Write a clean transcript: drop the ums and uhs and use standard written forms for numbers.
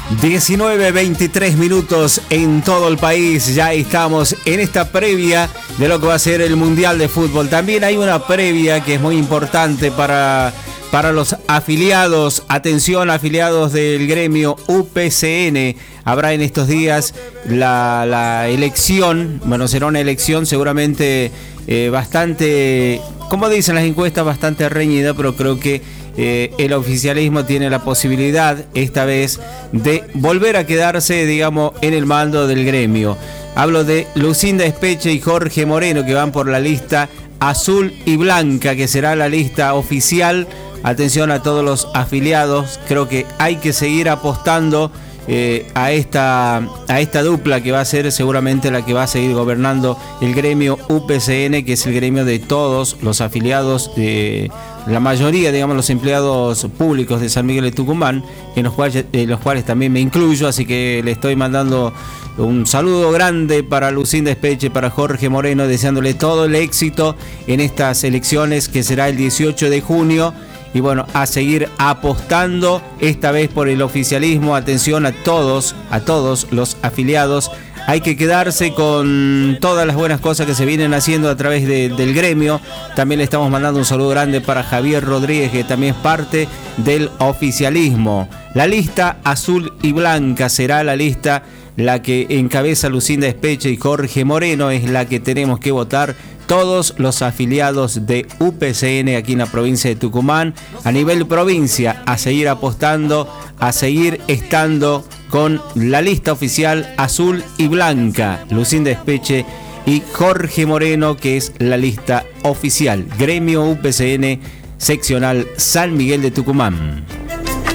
19:23 minutos en todo el país. Ya estamos en esta previa de lo que va a ser el Mundial de Fútbol. También hay una previa que es muy importante para los afiliados. Atención, afiliados del gremio UPCN. Habrá en estos días la elección. Bueno, será una elección seguramente bastante, como dicen las encuestas, bastante reñida, pero creo que el oficialismo tiene la posibilidad esta vez de volver a quedarse, digamos, en el mando del gremio. Hablo de Lucinda Espeche y Jorge Moreno, que van por la lista azul y blanca, que será la lista oficial. Atención a todos los afiliados, creo que hay que seguir apostando a esta dupla que va a ser seguramente la que va a seguir gobernando el gremio UPCN, que es el gremio de todos los afiliados, la mayoría, digamos, los empleados públicos de San Miguel de Tucumán, en los cuales también me incluyo, así que le estoy mandando un saludo grande para Lucinda Espeche, para Jorge Moreno, deseándole todo el éxito en estas elecciones que será el 18 de junio. Y bueno, a seguir apostando esta vez por el oficialismo. Atención a todos los afiliados. Hay que quedarse con todas las buenas cosas que se vienen haciendo a través del gremio. También le estamos mandando un saludo grande para Javier Rodríguez, que también es parte del oficialismo. La lista azul y blanca será la lista la que encabeza Lucinda Espeche y Jorge Moreno. Es la que tenemos que votar todos los afiliados de UPCN aquí en la provincia de Tucumán. A nivel provincia, a seguir apostando, a seguir estando con la lista oficial azul y blanca. Lucinda Espeche y Jorge Moreno, que es la lista oficial. Gremio UPCN seccional San Miguel de Tucumán.